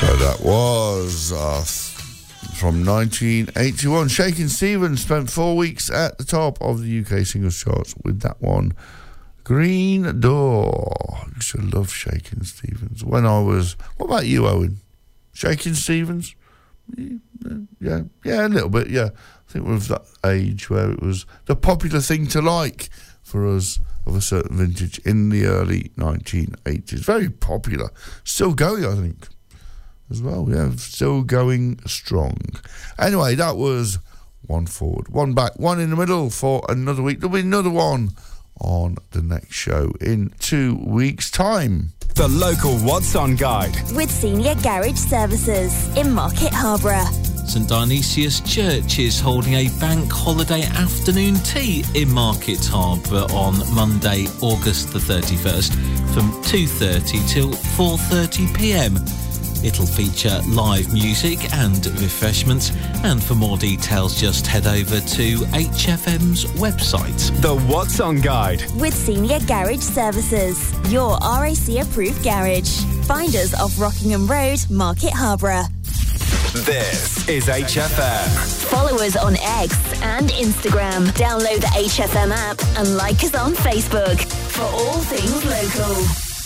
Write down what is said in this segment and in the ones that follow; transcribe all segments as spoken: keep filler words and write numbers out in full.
So that was uh, from nineteen eighty-one. Shakin' Stevens spent four weeks at the top of the U K singles charts with that one. Green Door. I used to love Shakin' Stevens. When I was... What about you, Owen? Shakin' Stevens? Yeah, yeah, a little bit, yeah. I think we're of that age where it was the popular thing to like for us of a certain vintage in the early nineteen eighties. Very popular. Still going, I think, as well. Yeah, still going strong. Anyway, that was one forward, one back, one in the middle for another week. There'll be another one on the next show in two weeks' time. The local What's On guide with Senior Garage Services in Market Harborough. St Dionysius Church is holding a bank holiday afternoon tea in Market Harbour on Monday, August the thirty-first from two thirty till four thirty p m. It'll feature live music and refreshments, and for more details just head over to H F M's website. The What's On guide with Senior Garage Services, your R A C approved garage. Find us off Rockingham Road, Market Harborough. This is H F M. Follow us on X and Instagram. Download the H F M app and like us on Facebook for all things local.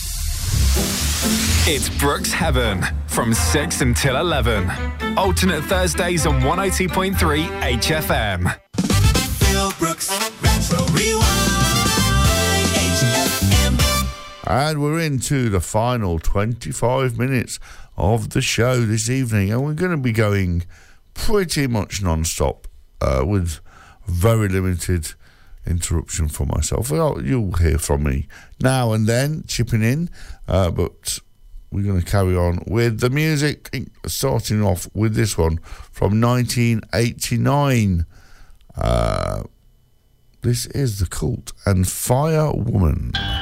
It's Brooks Heaven from six until eleven. Alternate Thursdays on one oh two point three H F M. Phil Brooks, Retro Rewind, H F M. And we're into the final twenty-five minutes of the show this evening, and we're going to be going pretty much non-stop uh, with very limited interruption for myself. Well, you'll hear from me now and then chipping in, uh, but we're going to carry on with the music, starting off with this one from nineteen eighty-nine. Uh, this is The Cult and Fire Woman.